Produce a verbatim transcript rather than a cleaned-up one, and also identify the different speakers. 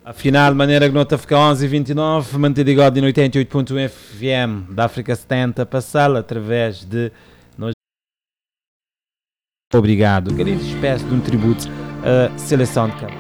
Speaker 1: Afinal, de maneira que nota fica onze e vinte e nove, mantido igual de oitenta e oito ponto um F M da África setenta, passá-la através de... Obrigado, querido, espécie de um tributo à seleção de Cabo.